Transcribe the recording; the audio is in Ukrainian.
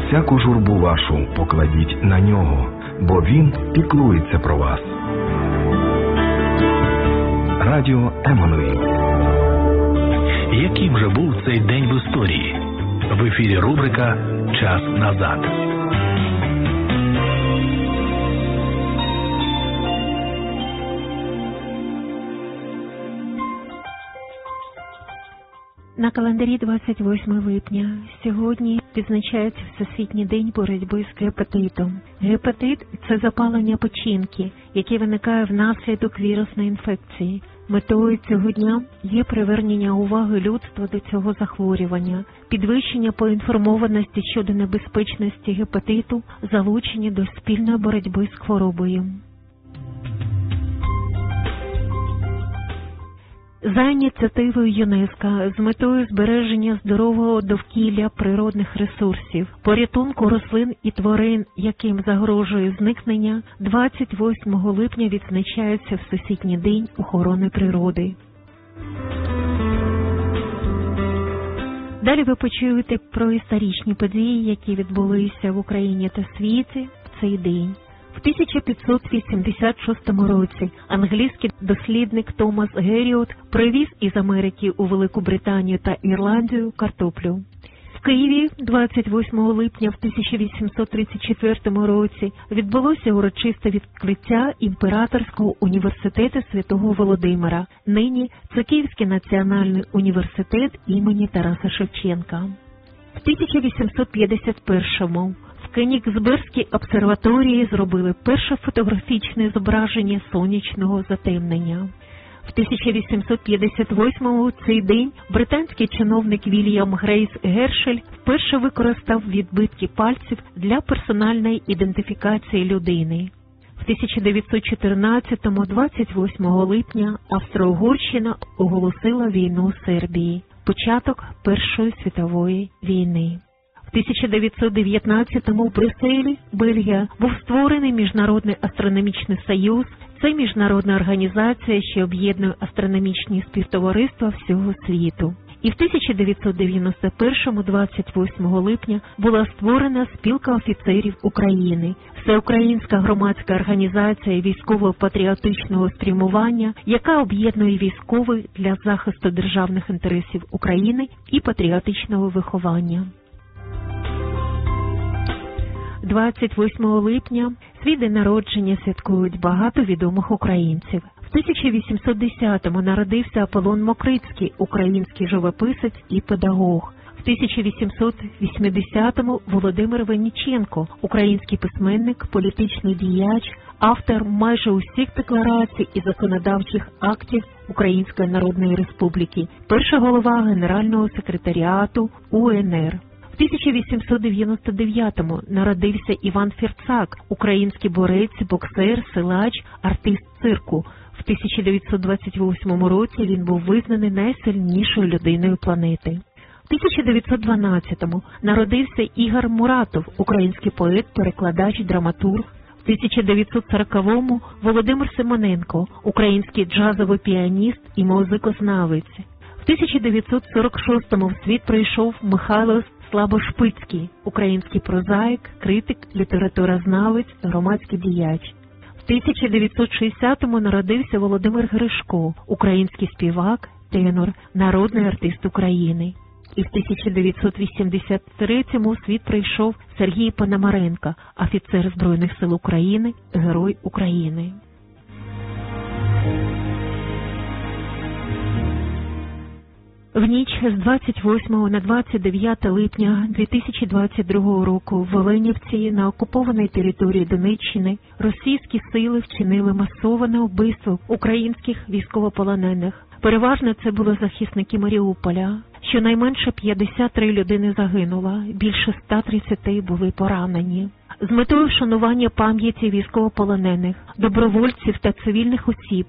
всяку журбу вашу покладіть на нього, бо він піклується про вас. Радіо Еммануїл. Яким же був цей день в історії? В ефірі рубрика «Час назад». На календарі 28 липня сьогодні відзначається Всесвітній день боротьби з гепатитом. Гепатит – це запалення печінки, яке виникає внаслідок вірусної інфекції. Метою цього дня є привернення уваги людства до цього захворювання, підвищення поінформованості щодо небезпечності гепатиту, залучення до спільної боротьби з хворобою. За ініціативою ЮНЕСКО з метою збереження здорового довкілля природних ресурсів, порятунку рослин і тварин, яким загрожує зникнення, 28 липня відзначається Всесвітній день охорони природи. Далі ви почуєте про історичні події, які відбулися в Україні та світі в цей день. В 1586 році англійський дослідник Томас Геріот привіз із Америки у Велику Британію та Ірландію картоплю. В Києві 28 липня в 1834 році відбулося урочисте відкриття Імператорського університету Святого Володимира. Нині це Київський національний університет імені Тараса Шевченка. В 1851 в Кенігсберзькій обсерваторії зробили перше фотографічне зображення сонячного затемнення. В 1858 цей день британський чиновник Вільям Грейс Гершель вперше використав відбитки пальців для персональної ідентифікації людини. В 1914-му, 28 липня, Австро-Угорщина оголосила війну Сербії. Початок Першої світової війни. В 1919-му в Брюсселі, Бельгія, був створений Міжнародний астрономічний союз. Це міжнародна організація, що об'єднує астрономічні співтовариства всього світу. І в 1991-му, 28 липня, була створена Спілка офіцерів України, всеукраїнська громадська організація військово-патріотичного спрямування, яка об'єднує військових для захисту державних інтересів України і патріотичного виховання. 28 липня свій день народження святкують багато відомих українців. В 1810-му народився Аполлон Мокрицький, український живописець і педагог. В 1880-му Володимир Винниченко, український письменник, політичний діяч, автор майже усіх декларацій і законодавчих актів Української Народної Республіки, перший голова Генерального секретаріату УНР. В 1899-му народився Іван Фірцак, український борець, боксер, силач, артист цирку. В 1928 році він був визнаний найсильнішою людиною планети. В 1912-му народився Ігор Муратов, український поет, перекладач, драматург. В 1940-му Володимир Симоненко, український джазовий піаніст і музикознавець. В 1946-му в світ прийшов Михайло Слабошпицький, український прозаїк, критик, літературознавець, громадський діяч. В 1960-му народився Володимир Гришко, український співак, тенор, народний артист України. І в 1983-му у світ прийшов Сергій Пономаренко, офіцер Збройних сил України, Герой України. В ніч з 28 на 29 липня 2022 року в Оленівці на окупованій території Донеччини російські сили вчинили масоване вбивство українських військовополонених. Переважно це були захисники Маріуполя. Щонайменше 53 людини загинуло, більше 130 були поранені. З метою вшанування пам'яті військовополонених, добровольців та цивільних осіб